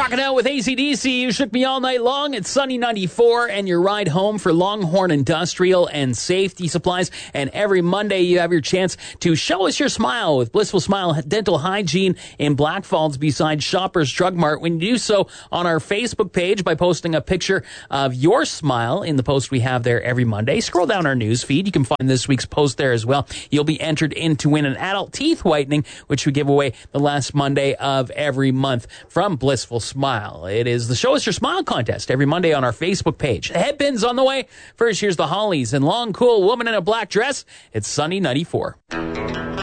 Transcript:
Rocking out with AC/DC. You shook me all night long. It's Sunny 94 and your ride home for Longhorn Industrial and Safety Supplies. And every Monday you have your chance to show us your smile with Blissful Smile Dental Hygiene in Blackfalds beside Shoppers Drug Mart. When you do so on our Facebook page by posting a picture of your smile in the post we have there every Monday. Scroll down our news feed. You can find this week's post there as well. You'll be entered in to win an adult teeth whitening, which we give away the last Monday of every month from Blissful Smile. It is the Show Us Your Smile contest every Monday on our Facebook page. The headpin's on the way. First, here's the Hollies and Long Cool Woman in a Black Dress. It's Sunny 94.